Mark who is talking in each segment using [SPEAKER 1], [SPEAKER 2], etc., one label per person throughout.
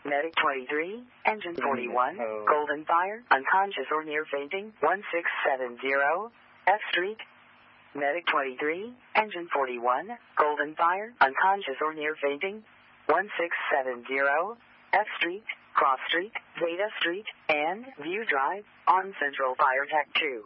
[SPEAKER 1] Medic 23, Engine 41, Golden Fire, unconscious or near fainting, 1670 F Street. Medic 23, Engine 41, Golden Fire, unconscious or near fainting, 1670 F Street, Cross Street, Zeta Street, and View Drive on Central Fire Tech 2.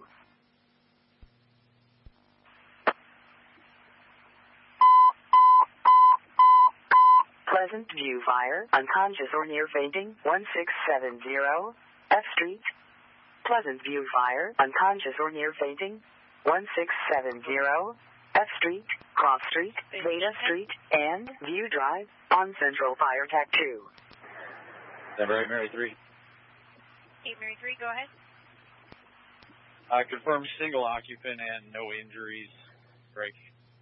[SPEAKER 1] Pleasant View Fire, unconscious or near fainting, 1670 F Street. Pleasant View Fire, unconscious or near fainting, 1670 F Street, Cross Street, Zeta Street, and View Drive on Central Fire Tech 2.
[SPEAKER 2] Denver 8 Mary 3.
[SPEAKER 3] 8 Mary 3, go ahead.
[SPEAKER 2] Confirm single occupant and no injuries. Break.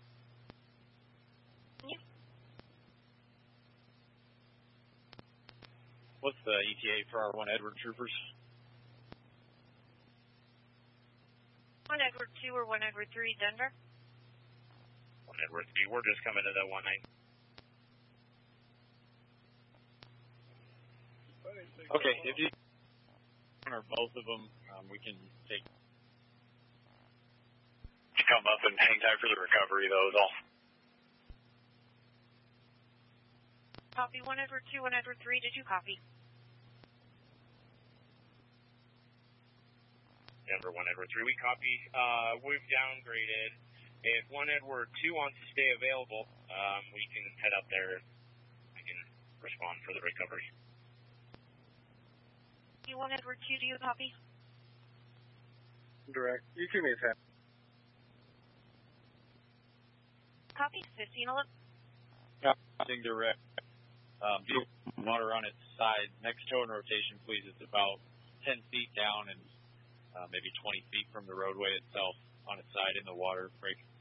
[SPEAKER 2] What's the ETA for our 1 Edward troopers?
[SPEAKER 3] 1 Edward 2 or 1 Edward 3, Denver?
[SPEAKER 4] 1 Edward 3, we're just coming to the 1-9.
[SPEAKER 2] Okay, if you or both of them, we can take.
[SPEAKER 4] Come up and hang tight for the recovery, though, is all.
[SPEAKER 3] Copy 1 Edward 2, 1 Edward 3, did you copy?
[SPEAKER 4] Denver 1 Edward 3, we copy. We've downgraded. If 1 Edward 2 wants to stay available, we can head up there. I can respond for the recovery.
[SPEAKER 3] 1 Edward 2, do you copy?
[SPEAKER 2] Direct. You give me a 10.
[SPEAKER 3] Copy, 1511.
[SPEAKER 2] Nothing direct. Water on its side. Next tow and rotation, please. It's about 10 feet down and maybe 20 feet from the roadway itself on its side in the water. Break.